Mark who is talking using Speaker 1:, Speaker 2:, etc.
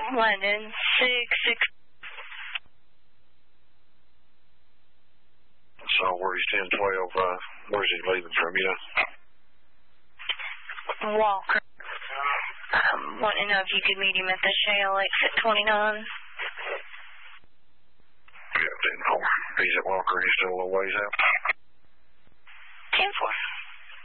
Speaker 1: London 66.
Speaker 2: So where he's 1012, where's he leaving from, you know?
Speaker 1: Walker. Want to know if you could meet him at the Shale exit 29.
Speaker 2: Yeah, 10-4. He's at Walker. He's still a little ways out.